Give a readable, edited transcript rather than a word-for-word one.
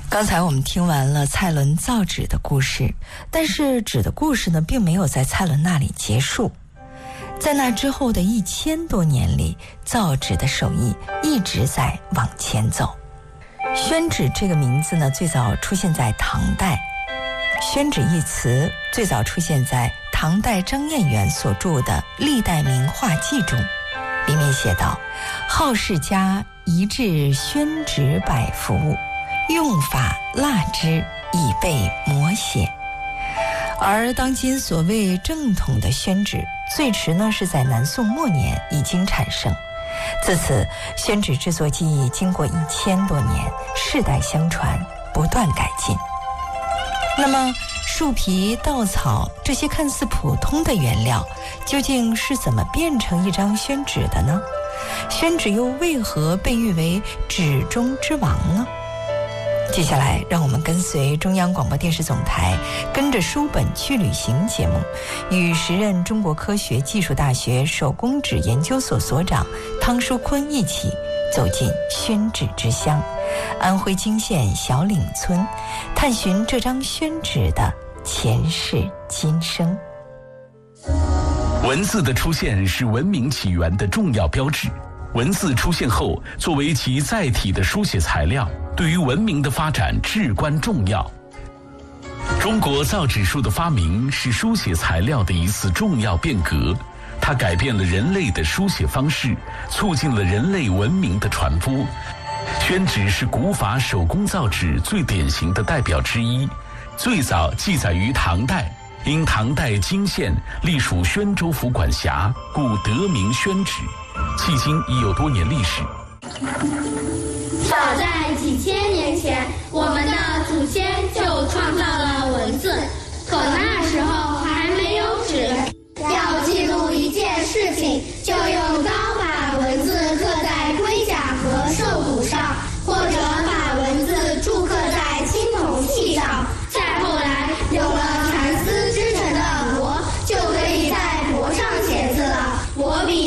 刚才我们听完了蔡伦造纸的故事，但是纸的故事呢，并没有在蔡伦那里结束。在那之后的1000多年里，造纸的手艺一直在往前走。宣纸这个名字呢，最早出现在唐代。宣纸一词最早出现在唐代张彦元所著的《历代名画记》中，里面写道：好事家宜制宣纸百幅，用法蜡之，以备摹写。而当今所谓正统的宣纸，最迟呢是在南宋末年已经产生。自此，宣纸制作技艺经过1000多年，世代相传，不断改进。那么树皮、稻草这些看似普通的原料，究竟是怎么变成一张宣纸的呢？宣纸又为何被誉为纸中之王呢？接下来让我们跟随中央广播电视总台跟着书本去旅行节目，与时任中国科学技术大学手工纸研究所所长汤书坤一起走进宣纸之乡安徽泾县小岭村，探寻这张宣纸的前世今生。 文字的出现是文明起源的重要标志。文字出现后，作为其载体的书写材料，对于文明的发展至关重要。中国造纸术的发明是书写材料的一次重要变革，它改变了人类的书写方式，促进了人类文明的传播。宣纸是古法手工造纸最典型的代表之一，最早记载于唐代，因唐代泾县隶属宣州府管辖，故得名宣纸。迄今已有多年历史。 早在几千年前，我们的祖先就创造了文字，可那时候还没有纸，要记录一件事情，就用刀